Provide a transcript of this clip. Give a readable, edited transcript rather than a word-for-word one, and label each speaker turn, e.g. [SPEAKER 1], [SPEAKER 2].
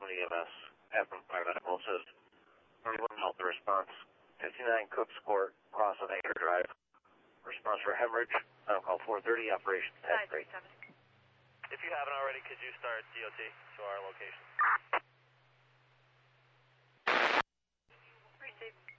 [SPEAKER 1] Lakewood EMS, Afrin Paramedical says 31 Delta response, 59 Cooks Court, cross of Anchor Drive. Response for hemorrhage, call 430, operation 10 3.
[SPEAKER 2] If you haven't already, could you start DOT to our location?
[SPEAKER 3] Received.